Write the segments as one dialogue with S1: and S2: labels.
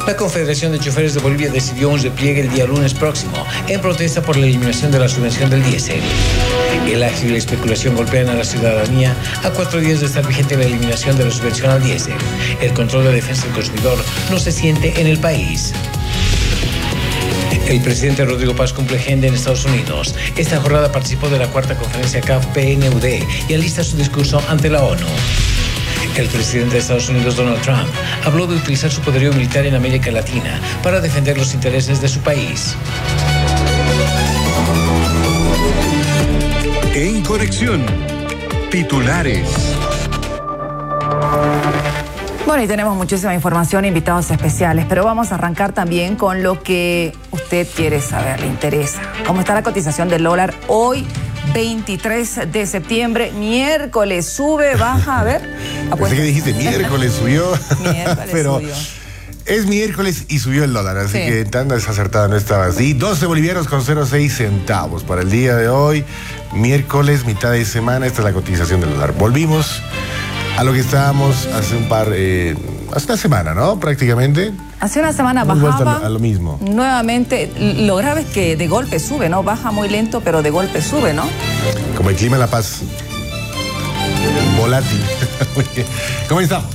S1: La Confederación de Choferes de Bolivia decidió un repliegue el día lunes próximo en protesta por la eliminación de la subvención del diésel. El ágil y la especulación golpean a la ciudadanía a 4 días de estar vigente la eliminación de la subvención al diésel. El control de defensa del consumidor no se siente en el país. El presidente Rodrigo Paz cumple agenda en Estados Unidos. Esta jornada participó de la 4ª conferencia CAF-PNUD y alista su discurso ante la ONU. El presidente de Estados Unidos, Donald Trump, habló de utilizar su poderío militar en América Latina para defender los intereses de su país.
S2: En Conexión, titulares.
S3: Bueno, y tenemos muchísima información, invitados especiales, pero vamos a arrancar también con lo que usted quiere saber, le interesa. ¿Cómo está la cotización del dólar hoy, 23 de septiembre, miércoles? ¿Sube, baja? A ver.
S4: Pensé que dijiste miércoles subió.
S3: Miércoles
S4: pero
S3: subió.
S4: Es miércoles y subió el dólar, así
S3: Sí.
S4: que tan desacertada no estaba así. 12 bolivianos con 0,6 centavos para el día de hoy, miércoles, mitad de semana. Esta es la cotización del dólar. Volvimos a lo que estábamos hace hace una semana, ¿no? Prácticamente.
S3: Hace una semana
S4: Hemos vuelto
S3: bajaba.
S4: a lo mismo.
S3: Nuevamente, lo grave es que de golpe sube, ¿no? Baja muy lento, pero de golpe sube, ¿no?
S4: Como el clima en La Paz. Volátil. Muy bien. Comenzamos.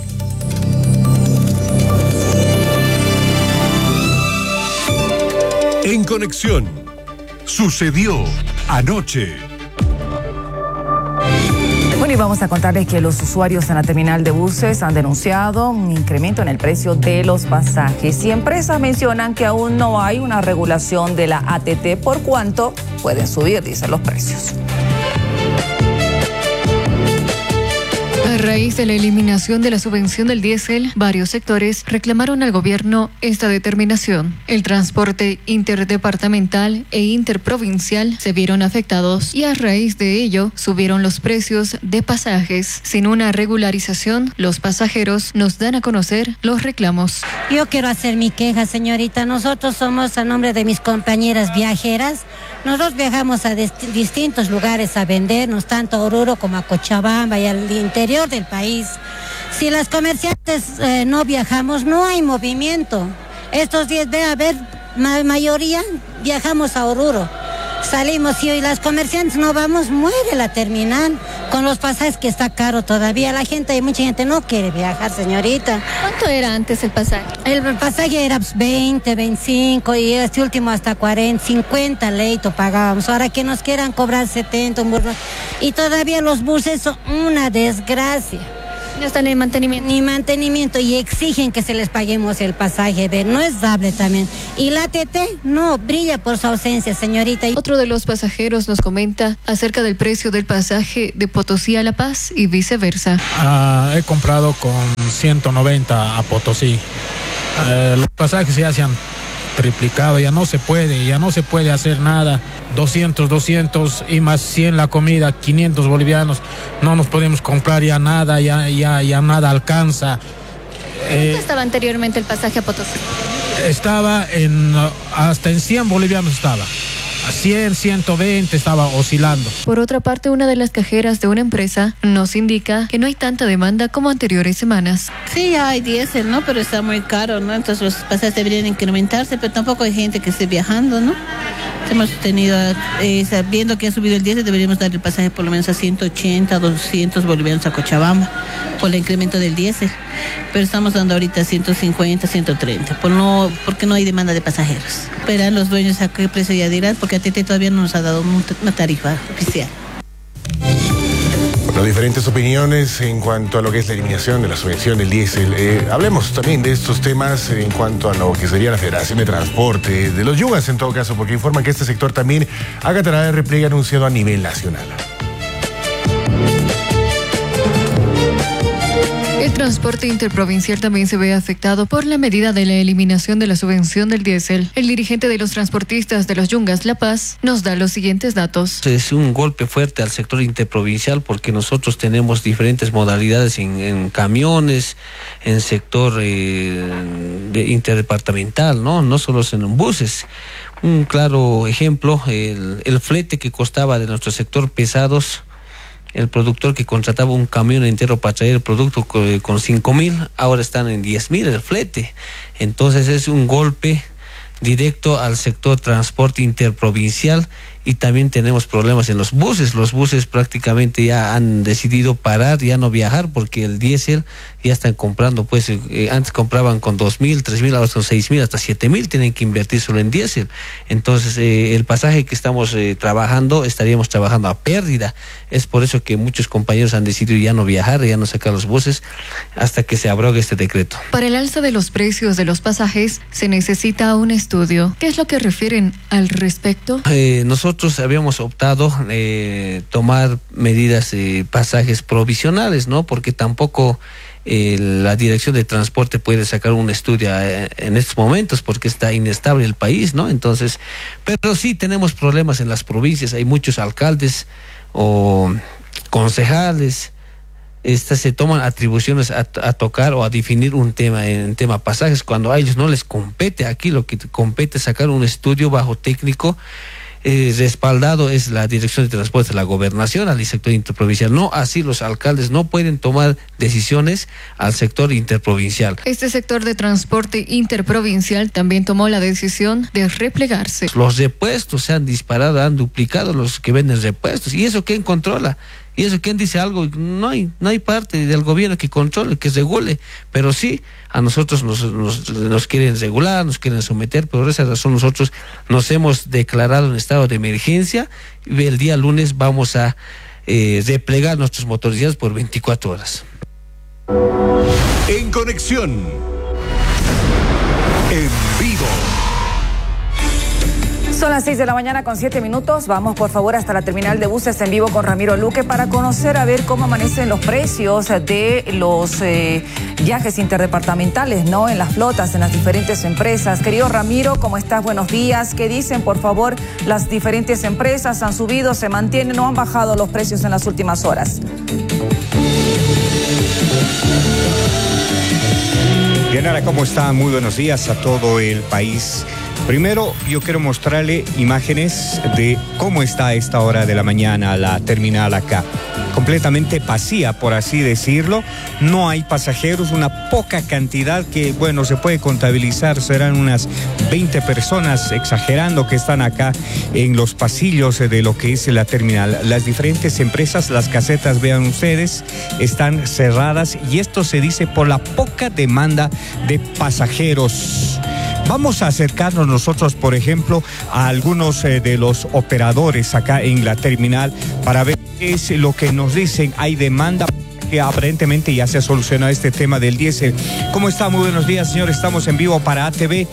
S2: En Conexión, sucedió anoche.
S3: Bueno, y vamos a contarles que los usuarios en la terminal de buses han denunciado un incremento en el precio de los pasajes y empresas mencionan que aún no hay una regulación de la ATT por cuánto pueden subir, dicen los precios.
S5: A raíz de la eliminación de la subvención del diésel, varios sectores reclamaron al gobierno esta determinación. El transporte interdepartamental e interprovincial se vieron afectados y a raíz de ello subieron los precios de pasajes. Sin una regularización, los pasajeros nos dan a conocer los reclamos.
S6: Yo quiero hacer mi queja, señorita. Nosotros somos, a nombre de mis compañeras viajeras, nosotros viajamos a distintos lugares a vendernos, tanto a Oruro como a Cochabamba y al interior del país. Si las comerciantes no viajamos, no hay movimiento. Estos días debe haber mayoría, viajamos a Oruro. Salimos y hoy las comerciantes no vamos, muere la terminal con los pasajes que está caro todavía. Hay mucha gente no quiere viajar, señorita.
S5: ¿Cuánto era antes el pasaje?
S6: El pasaje era 20, 25 y este último hasta 40, 50 leito pagábamos. Ahora que nos quieran cobrar 70, y todavía los buses son una desgracia.
S5: No están en mantenimiento.
S6: Ni mantenimiento y exigen que se les paguemos el pasaje, no es dable también. Y la ATT no brilla por su ausencia, señorita.
S5: Otro de los pasajeros nos comenta acerca del precio del pasaje de Potosí a La Paz y viceversa.
S7: He comprado con 190 a Potosí. Los pasajes ya se han triplicado, ya no se puede hacer nada. 200 y más 100 la comida, 500 bolivianos, no nos podemos comprar ya nada, ya nada alcanza.
S5: ¿Cuánto estaba anteriormente el pasaje a Potosí?
S7: Estaba hasta en 100 bolivianos estaba. A 100, 120 estaba oscilando.
S5: Por otra parte, una de las cajeras de una empresa nos indica que no hay tanta demanda como anteriores semanas.
S8: Sí, ya hay diésel, ¿no? Pero está muy caro, ¿no? Entonces los pasajes deberían incrementarse, pero tampoco hay gente que esté viajando, ¿no? Hemos tenido, viendo que ha subido el diésel, deberíamos dar el pasaje por lo menos a 180, 200 bolivianos a Cochabamba por el incremento del diésel. Pero estamos dando ahorita 150, 130, porque no hay demanda de pasajeros. Verán los dueños a qué precio ya dirán, porque ATT todavía no nos ha dado una tarifa oficial.
S4: Bueno, diferentes opiniones en cuanto a lo que es la eliminación de la subvención del diésel. Hablemos también de estos temas en cuanto a lo que sería la Federación de Transporte, de los Yungas en todo caso, porque informan que este sector también acatará el repliegue anunciado a nivel nacional.
S5: El transporte interprovincial también se ve afectado por la medida de la eliminación de la subvención del diésel. El dirigente de los transportistas de los Yungas La Paz nos da los siguientes datos.
S9: Es un golpe fuerte al sector interprovincial porque nosotros tenemos diferentes modalidades en camiones, en sector interdepartamental, no solo en buses. Un claro ejemplo, el flete que costaba de nuestro sector pesados el productor que contrataba un camión entero para traer el producto con 5,000, ahora están en 10,000 el flete. Entonces es un golpe directo al sector transporte interprovincial, y también tenemos problemas en los buses. Los buses prácticamente ya han decidido parar, ya no viajar, porque el diésel ya están comprando, pues antes compraban con 2,000, 3,000, ahora son 6,000, hasta 7,000 tienen que invertir solo en diésel. Entonces el pasaje que estamos trabajando, estaríamos trabajando a pérdida. Es por eso que muchos compañeros han decidido ya no viajar, ya no sacar los buses hasta que se abrogue este decreto.
S5: Para el alza de los precios de los pasajes se necesita un estudio. ¿Qué es lo que refieren al respecto?
S9: Nosotros habíamos optado tomar medidas, pasajes provisionales, ¿no? Porque tampoco la Dirección de Transporte puede sacar un estudio en estos momentos, porque está inestable el país, ¿no? Entonces, pero sí tenemos problemas en las provincias. Hay muchos alcaldes o concejales, se toman atribuciones a tocar o a definir un tema en tema pasajes, cuando a ellos no les compete. Aquí lo que compete es sacar un estudio bajo técnico, respaldado es la Dirección de Transporte de la Gobernación, al sector interprovincial. No así, los alcaldes no pueden tomar decisiones al sector interprovincial.
S5: Este sector de transporte interprovincial también tomó la decisión de replegarse.
S9: Los repuestos se han disparado, han duplicado los que venden repuestos. ¿Y eso quién controla? ¿Y eso quién dice algo? No hay parte del gobierno que controle, que regule. Pero sí, a nosotros nos quieren regular, nos quieren someter. Por esa razón nosotros nos hemos declarado en estado de emergencia, y el día lunes vamos a replegar nuestros motorizados por 24 horas.
S2: En conexión, en vivo.
S3: Son las 6 de la mañana con 7 minutos. Vamos por favor hasta la terminal de buses en vivo con Ramiro Luque para conocer a ver cómo amanecen los precios de los viajes interdepartamentales, ¿no? En las flotas, en las diferentes empresas. Querido Ramiro, ¿cómo estás? Buenos días. ¿Qué dicen, por favor, las diferentes empresas? ¿Han subido, se mantienen o han bajado los precios en las últimas horas?
S10: Dianara, ¿cómo está? Muy buenos días a todo el país. Primero, yo quiero mostrarle imágenes de cómo está a esta hora de la mañana la terminal acá. Completamente vacía, por así decirlo. No hay pasajeros, una poca cantidad que, bueno, se puede contabilizar. Serán unas 20 personas, exagerando, que están acá en los pasillos de lo que es la terminal. Las diferentes empresas, las casetas, vean ustedes, están cerradas, y esto se dice por la poca demanda de pasajeros. Vamos a acercarnos nosotros, por ejemplo, a algunos de los operadores acá en la terminal para ver qué es lo que nos dicen. Hay demanda, que aparentemente ya se ha solucionado este tema del diésel. ¿Cómo está? Muy buenos días, señor. Estamos en vivo para ATV.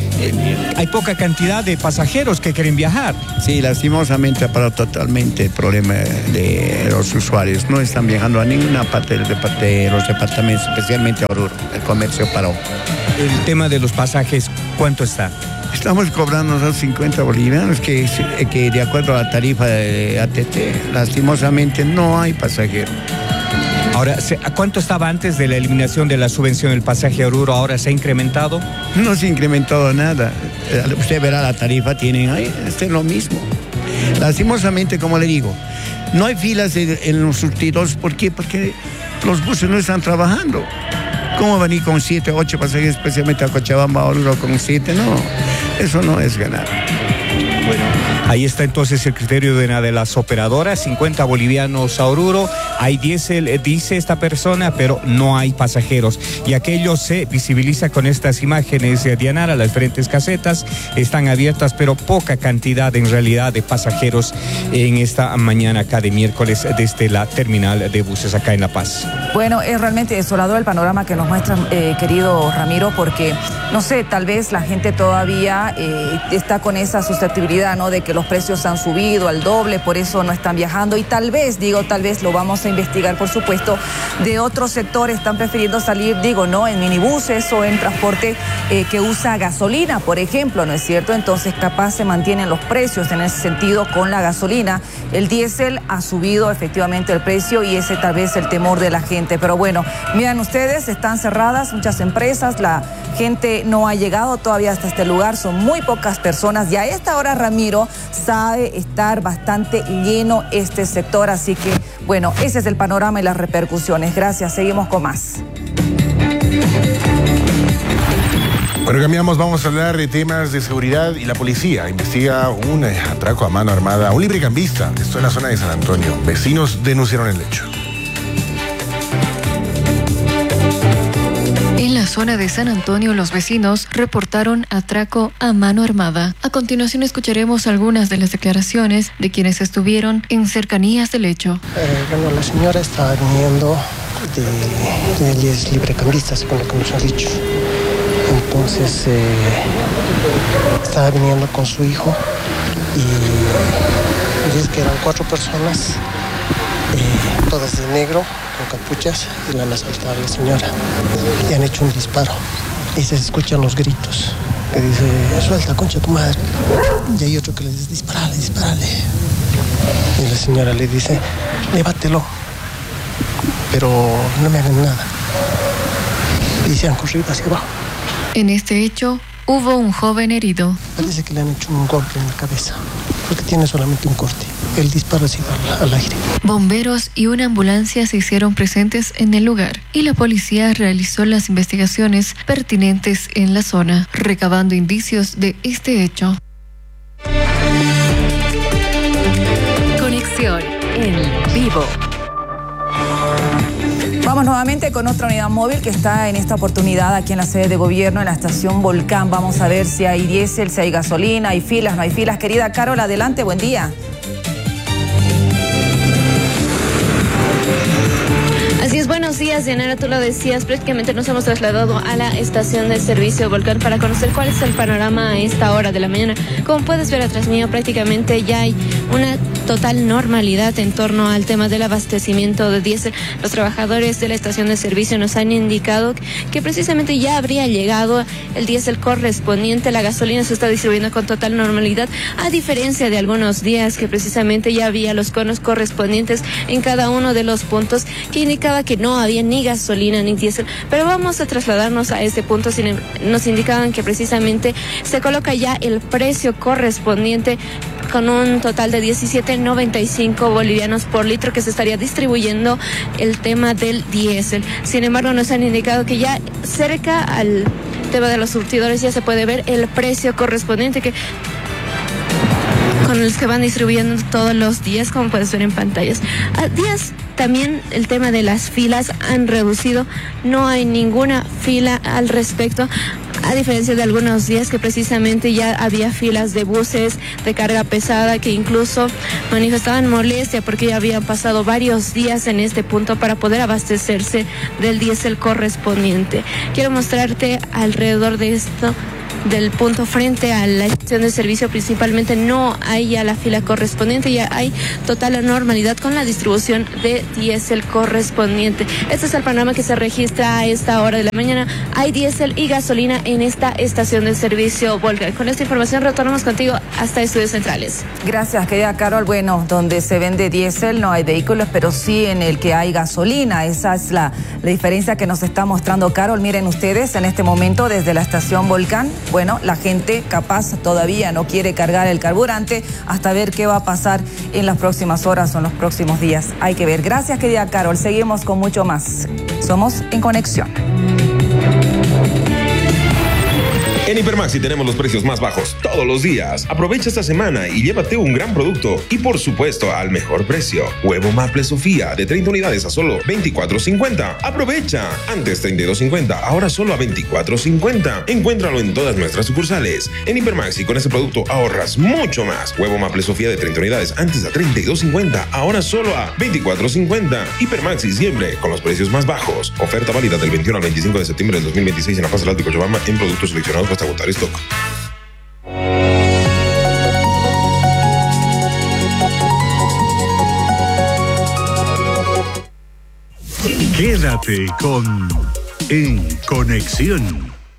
S10: Hay poca cantidad de pasajeros que quieren viajar.
S11: Sí, lastimosamente ha parado totalmente el problema de los usuarios. No están viajando a ninguna parte de los departamentos, especialmente a Oruro. El comercio paró.
S10: El tema de los pasajes, ¿cuánto está?
S11: Estamos cobrando los 50 bolivianos, que de acuerdo a la tarifa de ATT, lastimosamente no hay pasajeros.
S10: Ahora, ¿a cuánto estaba antes de la eliminación de la subvención del pasaje a Oruro? ¿Ahora se ha incrementado?
S11: No se ha incrementado nada. Usted verá la tarifa, tienen ahí, es lo mismo. Lastimosamente, como le digo, no hay filas en los surtidores. ¿Por qué? Porque los buses no están trabajando. ¿Cómo venir con 7, 8 pasajeros, especialmente a Cochabamba, a Oruro con 7? No, eso no es ganar.
S10: Bueno, ahí está entonces el criterio de una de las operadoras, 50 bolivianos a Oruro, hay diésel, dice esta persona, pero no hay pasajeros. Y aquello se visibiliza con estas imágenes de Dianara. Las diferentes casetas están abiertas, pero poca cantidad en realidad de pasajeros en esta mañana acá de miércoles desde la terminal de buses acá en La Paz.
S3: Bueno, es realmente desolador el panorama que nos muestra, querido Ramiro, porque, no sé, tal vez la gente todavía está con esa susceptibilidad, ¿no? De que los precios han subido al doble, por eso no están viajando, y tal vez lo vamos a investigar, por supuesto, de otros sectores están prefiriendo salir, ¿no? En minibuses o en transporte que usa gasolina, por ejemplo, ¿no es cierto? Entonces capaz se mantienen los precios en ese sentido con la gasolina. El diésel ha subido efectivamente el precio y ese tal vez el temor de la gente, pero bueno, miren ustedes, están cerradas muchas empresas, la gente no ha llegado todavía hasta este lugar, son muy pocas personas, y a esta hora, Ramiro, sabe estar bastante lleno este sector, así que, bueno, ese es el panorama y las repercusiones. Gracias, seguimos con más.
S4: Bueno, cambiamos, vamos a hablar de temas de seguridad y la policía investiga un atraco a mano armada a un librecambista. Esto en la zona de San Antonio. Vecinos denunciaron el hecho.
S5: En la zona de San Antonio, los vecinos reportaron atraco a mano armada. A continuación escucharemos algunas de las declaraciones de quienes estuvieron en cercanías del hecho.
S12: Bueno, la señora estaba viniendo ella es librecambista, según lo que nos han dicho. Entonces estaba viniendo con su hijo y es que eran 4 personas, todas de negro, con capuchas, y la han asaltado a la señora. Y han hecho un disparo y se escuchan los gritos. Que dice, suelta, concha tu madre. Y hay otro que le dice, dispárale. Y la señora le dice, llévatelo, pero no me hagan nada. Y se han corrido hacia abajo.
S5: En este hecho, hubo un joven herido.
S12: Parece que le han hecho un golpe en la cabeza, porque tiene solamente un corte. El disparo ha sido al aire.
S5: Bomberos y una ambulancia se hicieron presentes en el lugar y la policía realizó las investigaciones pertinentes en la zona, recabando indicios de este hecho.
S13: Conexión en vivo.
S3: Vamos nuevamente con otra unidad móvil que está en esta oportunidad aquí en la sede de gobierno, en la estación Volcán. Vamos a ver si hay diésel, si hay gasolina, hay filas, no hay filas. Querida Carol, adelante, buen día.
S14: Así es, buenos días, Dianara, tú lo decías, prácticamente nos hemos trasladado a la estación de servicio Volcán para conocer cuál es el panorama a esta hora de la mañana. Como puedes ver atrás mío, prácticamente ya hay una total normalidad en torno al tema del abastecimiento de diésel. Los trabajadores de la estación de servicio nos han indicado que precisamente ya habría llegado el diésel correspondiente, la gasolina se está distribuyendo con total normalidad, a diferencia de algunos días que precisamente ya había los conos correspondientes en cada uno de los puntos que indicaba que no había ni gasolina ni diésel, pero vamos a trasladarnos a este punto. Nos indicaban que precisamente se coloca ya el precio correspondiente con un total de 17.95 bolivianos por litro que se estaría distribuyendo el tema del diésel. Sin embargo, nos han indicado que ya cerca al tema de los surtidores ya se puede ver el precio correspondiente con los que van distribuyendo todos los días, como puedes ver en pantallas. A días también el tema de las filas han reducido, no hay ninguna fila al respecto, a diferencia de algunos días que precisamente ya había filas de buses de carga pesada que incluso manifestaban molestia porque ya habían pasado varios días en este punto para poder abastecerse del diésel correspondiente. Quiero mostrarte alrededor de esto, del punto frente a la estación de servicio, principalmente no hay ya la fila correspondiente, ya hay total normalidad con la distribución de diésel correspondiente. Este es el panorama que se registra a esta hora de la mañana. Hay diésel y gasolina en esta estación de servicio Volcán. Con esta información retornamos contigo hasta Estudios Centrales.
S3: Gracias, querida Carol. Bueno, donde se vende diésel no hay vehículos, pero sí en el que hay gasolina. Esa es la diferencia que nos está mostrando Carol. Miren ustedes, en este momento desde la estación Volcán, bueno, la gente capaz todavía no quiere cargar el carburante hasta ver qué va a pasar en las próximas horas o en los próximos días. Hay que ver. Gracias, querida Carol. Seguimos con mucho más. Somos En Conexión.
S15: En Hipermaxi tenemos los precios más bajos todos los días. Aprovecha esta semana y llévate un gran producto y por supuesto al mejor precio. Huevo Maple Sofía de 30 unidades a solo $24.50. Aprovecha. Antes $32.50, ahora solo a $24.50. Encuéntralo en todas nuestras sucursales. En Hipermaxi con este producto ahorras mucho más. Huevo Maple Sofía de 30 unidades antes a $32.50, ahora solo a $24.50. Hipermaxi siempre con los precios más bajos. Oferta válida del 21 al 25 de septiembre del 2026 en La Paz del Alto y Cochabamba en productos seleccionados hasta agotar stock.
S2: Quédate con En Conexión.